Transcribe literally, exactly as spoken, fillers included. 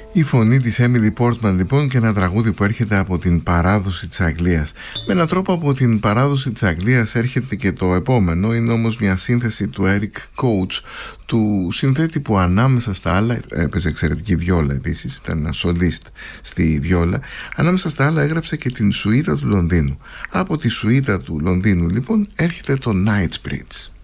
Η φωνή της Έμιλι Πόρτμαν λοιπόν, και ένα τραγούδι που έρχεται από την παράδοση της Αγγλίας. Με έναν τρόπο από την παράδοση της Αγγλίας έρχεται και το επόμενο. Είναι όμως μια σύνθεση του Eric Coach, του συνθέτη που ανάμεσα στα άλλα έπαιζε εξαιρετική βιόλα επίσης, ήταν ένα σολίστ στη βιόλα. Ανάμεσα στα άλλα έγραψε και την Σουίτα του Λονδίνου. Από τη Σουίτα του Λονδίνου λοιπόν έρχεται το Knightsbridge.